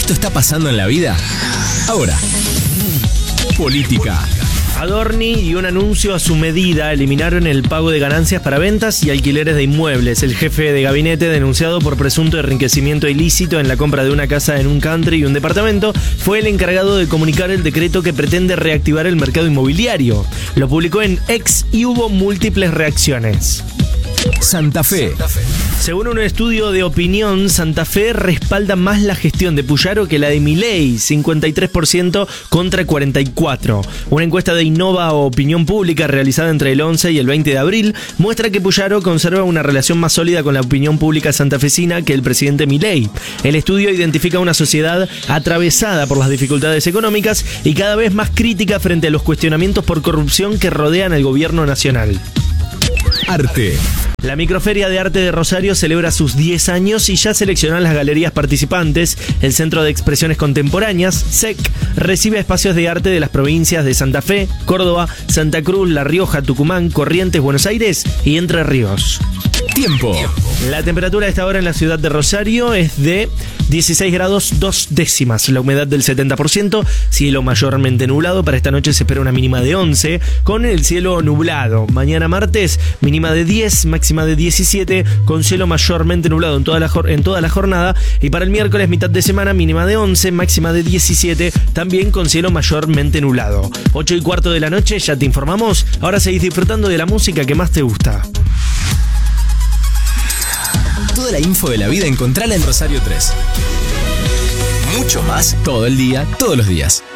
esto está pasando en la vida. Ahora, política. Adorni y un anuncio a su medida eliminaron el pago de ganancias para ventas y alquileres de inmuebles. El jefe de gabinete, denunciado por presunto enriquecimiento ilícito en la compra de una casa en un country y un departamento, fue el encargado de comunicar el decreto que pretende reactivar el mercado inmobiliario. Lo publicó en X y hubo múltiples reacciones. Santa Fe. Según un estudio de opinión, Santa Fe respalda más la gestión de Puyaro que la de Milei, 53% contra 44%. Una encuesta de Innova Opinión Pública realizada entre el 11 y el 20 de abril muestra que Puyaro conserva una relación más sólida con la opinión pública santafesina que el presidente Milei. El estudio identifica una sociedad atravesada por las dificultades económicas y cada vez más crítica frente a los cuestionamientos por corrupción que rodean al gobierno nacional. Arte. La Microferia de Arte de Rosario celebra sus 10 años y ya seleccionan las galerías participantes. El Centro de Expresiones Contemporáneas, CEC, recibe espacios de arte de las provincias de Santa Fe, Córdoba, Santa Cruz, La Rioja, Tucumán, Corrientes, Buenos Aires y Entre Ríos. Tiempo. La temperatura a esta hora en la ciudad de Rosario es de 16 grados 2 décimas. La humedad del 70%, cielo mayormente nublado. Para esta noche se espera una mínima de 11, con el cielo nublado. Mañana martes, mínima de 10, máxima de 17, con cielo mayormente nublado en toda la jornada. Y para el miércoles, mitad de semana, mínima de 11, máxima de 17, también con cielo mayormente nublado. 8:15 de la noche, ya te informamos. Ahora seguís disfrutando de la música que más te gusta. Toda la info de la vida encontrala en Rosario 3. Mucho más todo el día, todos los días.